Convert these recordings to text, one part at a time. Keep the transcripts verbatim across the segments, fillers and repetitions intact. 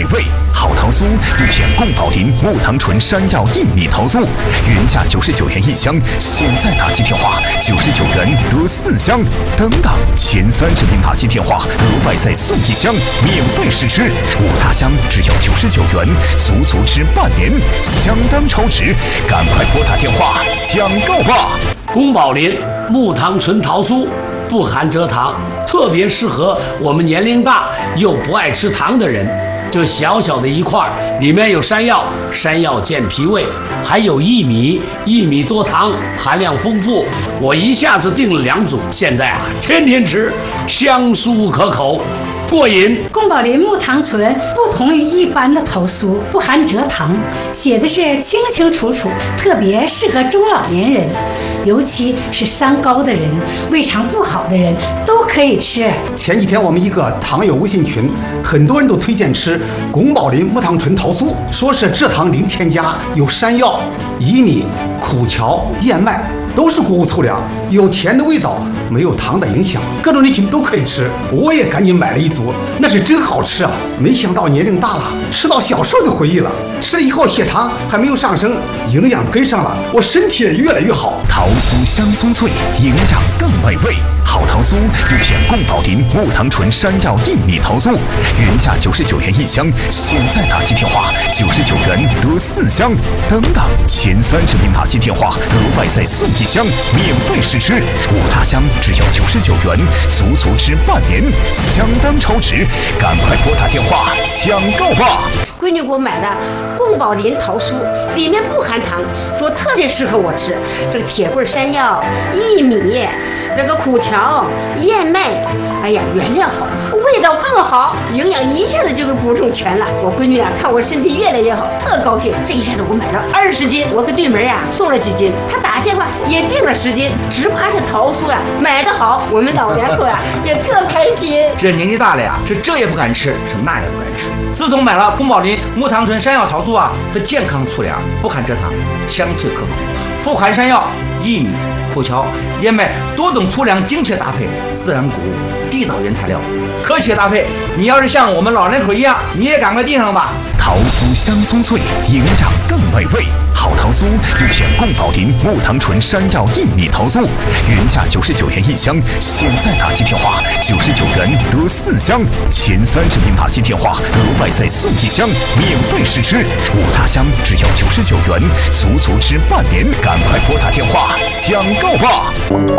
味，好桃酥就选贡宝林木糖醇山药薏米桃酥，原价九十九元一箱，现在打击电话九十九元得四箱，等等，前三十名打击电话额外再送一箱，免费试吃，五大箱只要九十九元，足足吃半年，相当超值，赶快拨打电话抢购吧！ 宫保林木糖醇桃酥不含蔗糖，特别适合我们年龄大又不爱吃糖的人。这小小的一块，里面有山药，山药健脾胃，还有薏米，薏米多糖，含量丰富。我一下子订了两组，现在啊，天天吃，香酥可口，过瘾。 宫保林木糖醇不同于一般的桃酥，不含蔗糖，写的是清清楚楚，特别适合中老年人，尤其是三高的人、胃肠不好的人都可以吃。 前几天我们一个糖友微信群，很多人都推荐吃宫保林木糖醇桃酥，说是蔗糖零添加，有山药、薏米、苦荞、燕麦，都是谷物粗粮，有甜的味道，没有糖的影响，各种人群都可以吃。我也赶紧买了一组，那是真好吃啊！没想到年龄大了，吃到小时候的回忆了。吃了以后血糖还没有上升，营养跟上了，我身体也越来越好。 桃酥香酥脆，营养更美味。好桃酥就选贡宝林木糖醇山药薏米桃酥，原价九十九元一箱，现在打击电话九十九元得四箱，等等，前三十名打击电话额外再送一箱，免费试吃，五大箱只要九十九元，足足吃半年，相当超值，赶快拨打电话抢购吧！ 闺女给我买的贡宝林桃酥，里面不含糖，说特别适合我吃。这个铁棍山药、薏米，这个苦荞、燕麦，哎呀，原料好，味道更好，营养一下子就给补充全了。我闺女啊，看我身体越来越好，特高兴。这一下子我买了二十斤，我给对门啊送了几斤，她打电话也订了十斤，只怕这桃酥呀、啊、买得好，我们老两口啊也特开心。 这年纪大了呀，是这也不敢吃，是那也不敢吃。自从买了宫保林木糖醇山药桃酥啊，是健康粗粮，不含蔗糖，香脆可口，富含山药、薏米、苦荞、燕麦多种粗粮精确搭配，自然谷物，地道原材料，科学搭配。你要是像我们老人口一样，你也赶快订上吧。 桃酥香酥脆，营养更美味。好桃酥就选贡宝林木糖醇山药薏米桃酥，原价九十九元一箱，现在打击电话九十九元得四箱，前三十名打击电话额外再送一箱，免费试吃，五大箱只要九十九元，足足吃半年，赶快拨打电话抢购吧！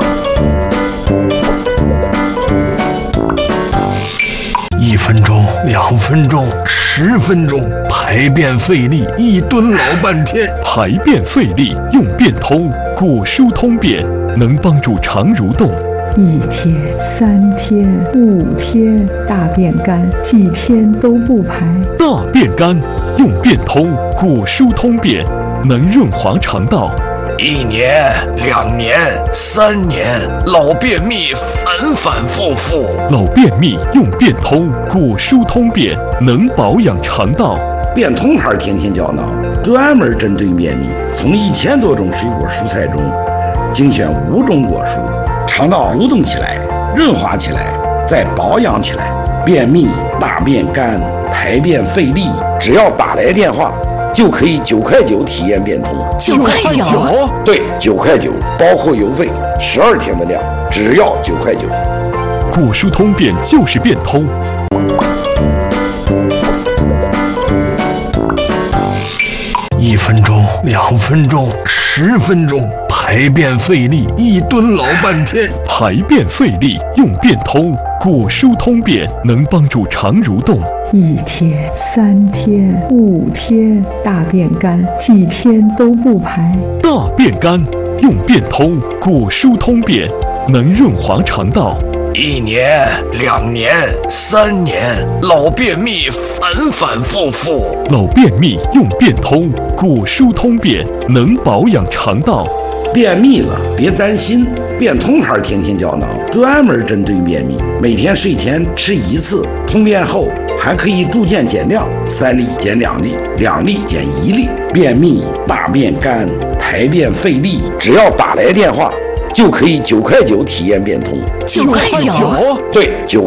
一分钟，两分钟，十分钟，排便费力，一蹲老半天。 排便费力用便通，果蔬通便能帮助肠蠕动。 一天、三天、五天，大便干，几天都不排。 大便干用便通，果蔬通便能润滑肠道。 一年、两年、三年，老便秘反反复复。 老便秘用便通，果蔬通便能保养肠道。 便通牌天天胶囊专门针对便秘，从一千多种水果蔬菜中精选五种果蔬，肠道蠕动起来，润滑起来，再保养起来。便秘、大便干、排便费力，只要打来电话就可以九块九体验变通。 九块九？ 对，九块九，包括邮费，十二天的量，只要九块九。 果蔬通便就是变通。 一分钟，两分钟，十分钟，排便费力，一蹲老半天。 排便费力用便通，果蔬通便能帮助肠蠕动。 一天、三天、五天，大便干，几天都不排。 大便干用便通，果蔬通便能润滑肠道。 一年、两年、三年，老便秘反反复复。 老便秘用便通，果蔬通便能保养肠道。 便秘了别担心，便通牌天天胶囊专门针对便秘，每天睡前吃一次，通便后还可以逐渐减量，三粒减两粒，两粒减一粒。便秘、大便干、排便费力，只要打来电话就可以九块九体验变通。 九块九？ 对，九。